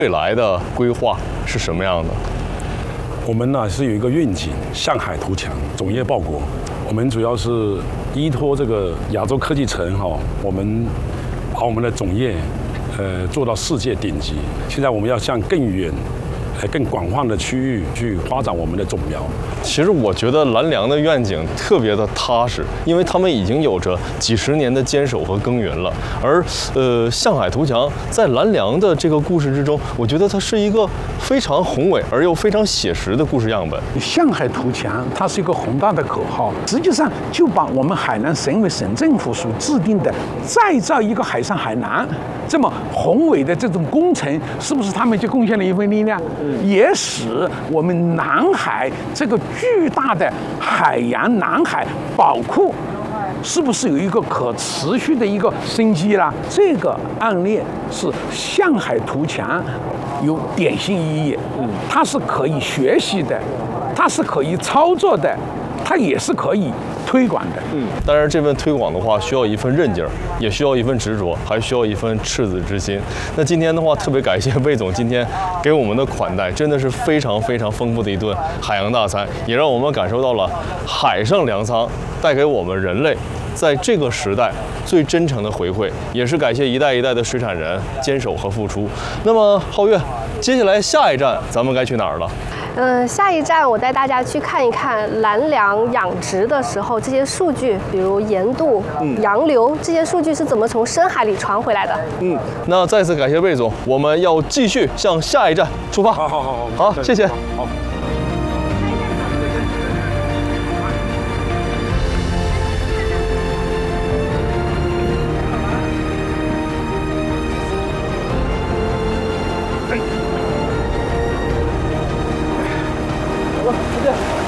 未来的规划是什么样的？ 我们呢是有一个愿景，向海图强，种业报国。我们主要是依托这个亚洲科技城我们把我们的种业做到世界顶级。现在我们要向更远、更广泛的区域去发展我们的种苗。 其实我觉得蓝粮的愿景特别的踏实，因为他们已经有着几十年的坚守和耕耘了。而向海图强在蓝粮的这个故事之中，我觉得它是一个非常宏伟而又非常写实的故事样本。 向海图强，它是一个宏大的口号，实际上就把我们海南省委省政府所制定的再造一个海上海南这么宏伟的这种工程，是不是他们就贡献了一份力量？也使我们南海这个巨大的海洋南海宝库，是不是有一个可持续的一个生机啦？这个案例是向海图强，有典型意义。它是可以学习的，它是可以操作的，它也是可以推广的。 当然这份推广的话，需要一份韧劲儿，也需要一份执着，还需要一份赤子之心。那今天的话，特别感谢魏总今天给我们的款待，真的是非常非常丰富的一顿海洋大餐，也让我们感受到了海上粮仓带给我们人类在这个时代最真诚的回馈，也是感谢一代一代的水产人坚守和付出。那么皓月，接下来下一站咱们该去哪儿了？ 下一站我带大家去看一看蓝粮养殖的时候这些数据，比如盐度、洋流这些数据是怎么从深海里传回来的。 那再次感谢魏总，我们要继续向下一站出发。好，谢谢。 好。 再见。